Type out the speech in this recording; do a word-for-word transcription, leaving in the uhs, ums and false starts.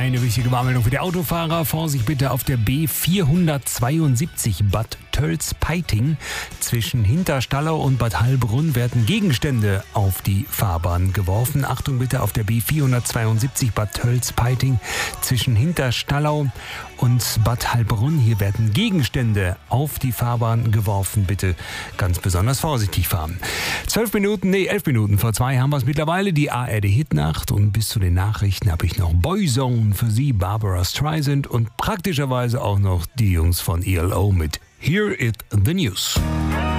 Eine wichtige Warnmeldung für die Autofahrer. Vorsicht bitte auf der B vierhundertzweiundsiebzig Bad Tölz-Peiting. Zwischen Hinterstallau und Bad Heilbrunn werden Gegenstände auf die Fahrbahn geworfen. Achtung bitte auf der B vierhundertzweiundsiebzig Bad Tölz-Peiting. Zwischen Hinterstallau und Bad Heilbrunn. Hier werden Gegenstände auf die Fahrbahn geworfen. Bitte ganz besonders vorsichtig fahren. Zwölf Minuten, nee, elf Minuten vor zwei haben wir es mittlerweile. Die A R D-Hitnacht. Und bis zu den Nachrichten habe ich noch Boyzone für Sie, Barbara Streisand und praktischerweise auch noch die Jungs von E L O mit Hear It The News.